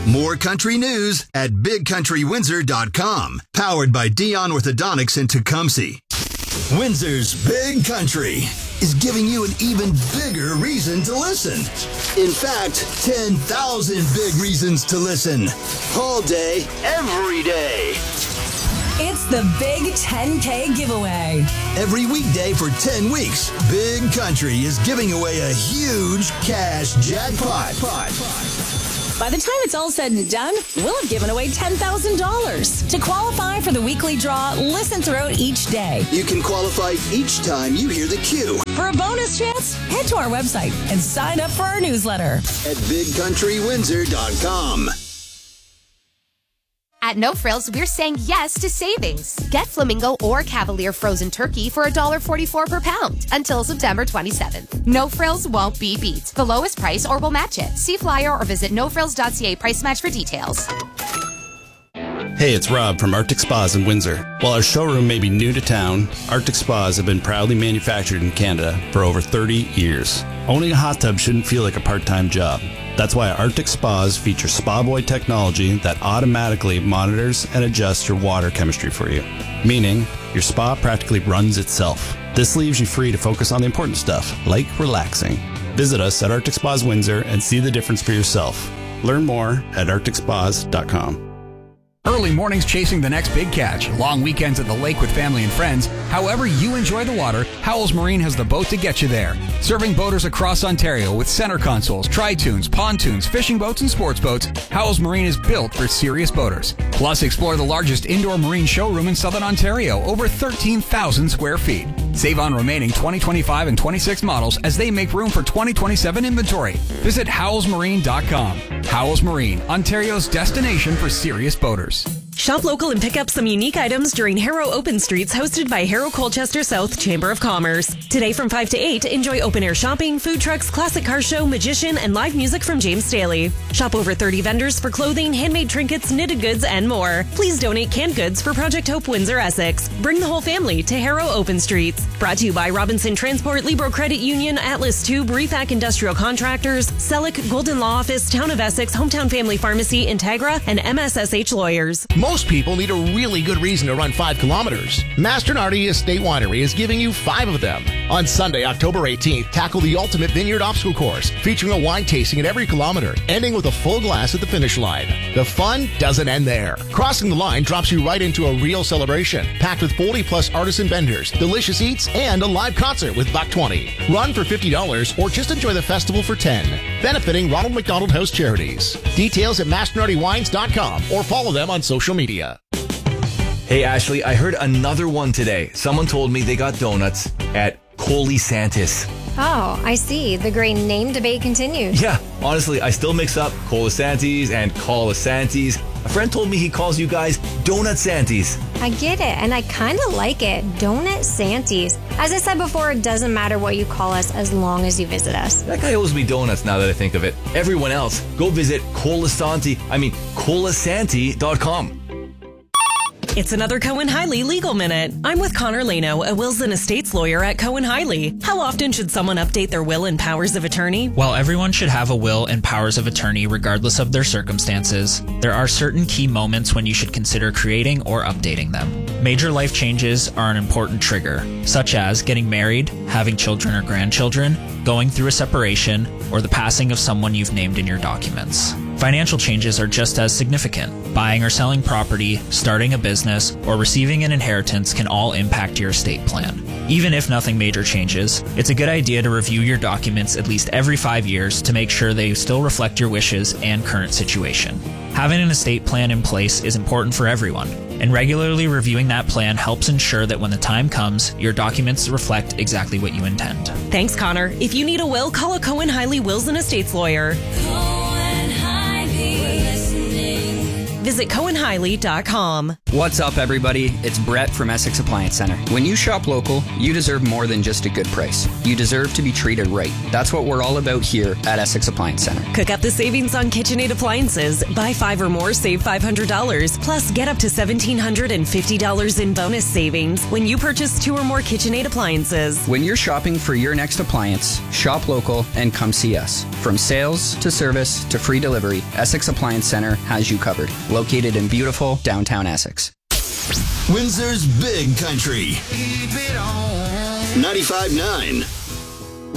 More country news at BigCountryWindsor.com. Powered by Dion Orthodontics in Tecumseh. Windsor's Big Country is giving you an even bigger reason to listen. In fact, 10,000 big reasons to listen. All day, every day. It's the Big 10K giveaway. Every weekday for 10 weeks, Big Country is giving away a huge cash jackpot. By the time it's all said and done, we'll have given away $10,000. To qualify for the weekly draw, listen throughout each day. You can qualify each time you hear the cue. For a bonus chance, head to our website and sign up for our newsletter at BigCountryWindsor.com. At No Frills, we're saying yes to savings. Get Flamingo or Cavalier frozen turkey for $1.44 per pound until September 27th. No Frills won't be beat. The lowest price or we'll match it. See flyer or visit nofrills.ca price match for details. Hey, it's Rob from Arctic Spas in Windsor. While our showroom may be new to town, Arctic Spas have been proudly manufactured in Canada for over 30 years. Owning a hot tub shouldn't feel like a part-time job. That's why Arctic Spas feature Spa Boy technology that automatically monitors and adjusts your water chemistry for you, meaning your spa practically runs itself. This leaves you free to focus on the important stuff, like relaxing. Visit us at Arctic Spas Windsor and see the difference for yourself. Learn more at arcticspas.com. Early mornings chasing the next big catch, long weekends at the lake with family and friends. However you enjoy the water, Howells Marine has the boat to get you there. Serving boaters across Ontario with center consoles, tri-tunes, pontoons, fishing boats, and sports boats, Howells Marine is built for serious boaters. Plus, explore the largest indoor marine showroom in Southern Ontario, over 13,000 square feet. Save on remaining 2025 and 26 models as they make room for 2027 inventory. Visit howellsmarine.com. Howells Marine, Ontario's destination for serious boaters. Shop local and pick up some unique items during Harrow Open Streets hosted by Harrow Colchester South Chamber of Commerce. Today from 5 to 8, enjoy open-air shopping, food trucks, classic car show, magician, and live music from James Staley. Shop over 30 vendors for clothing, handmade trinkets, knitted goods, and more. Please donate canned goods for Project Hope Windsor, Essex. Bring the whole family to Harrow Open Streets. Brought to you by Robinson Transport, Libro Credit Union, Atlas Tube, Refac Industrial Contractors, Selleck, Golden Law Office, Town of Essex, Hometown Family Pharmacy, Integra, and MSSH Lawyers. Most people need a really good reason to run 5 kilometers. Masternardi Estate Winery is giving you 5 of them. On Sunday, October 18th, tackle the ultimate vineyard obstacle course, featuring a wine tasting at every kilometer, ending with a full glass at the finish line. The fun doesn't end there. Crossing the line drops you right into a real celebration, packed with 40-plus artisan vendors, delicious eats, and a live concert with $1.20. Run for $50 or just enjoy the festival for $10. Benefiting Ronald McDonald House Charities. Details at masternardywines.com or follow them on social media. Hey, Ashley, I heard another one today. Someone told me they got donuts at Colisantis. Oh, I see. The great name debate continues. Yeah, honestly, I still mix up Colisantis and Colisantis. A friend told me he calls you guys Donut Santies. I get it, and I kind of like it. Donut Santies. As I said before, it doesn't matter what you call us as long as you visit us. That guy owes me donuts now that I think of it. Everyone else, go visit Colisanti.com. It's another Cohen-Hiley Legal Minute. I'm with Connor Leno, a wills and estates lawyer at Cohen-Hiley. How often should someone update their will and powers of attorney? Well, everyone should have a will and powers of attorney regardless of their circumstances. There are certain key moments when you should consider creating or updating them. Major life changes are an important trigger, such as getting married, having children or grandchildren, going through a separation, or the passing of someone you've named in your documents. Financial changes are just as significant. Buying or selling property, starting a business, or receiving an inheritance can all impact your estate plan. Even if nothing major changes, it's a good idea to review your documents at least every 5 years to make sure they still reflect your wishes and current situation. Having an estate plan in place is important for everyone, and regularly reviewing that plan helps ensure that when the time comes, your documents reflect exactly what you intend. Thanks, Connor. If you need a will, call a Cohen-Hiley Wills and Estates lawyer. Visit CohenHiley.com. What's up, everybody? It's Brett from Essex Appliance Center. When you shop local, you deserve more than just a good price. You deserve to be treated right. That's what we're all about here at Essex Appliance Center. Cook up the savings on KitchenAid appliances. Buy 5 or more, save $500. Plus, get up to $1,750 in bonus savings when you purchase 2 or more KitchenAid appliances. When you're shopping for your next appliance, shop local and come see us. From sales to service to free delivery, Essex Appliance Center has you covered. Located in beautiful downtown Essex. Windsor's Big Country. 95.9.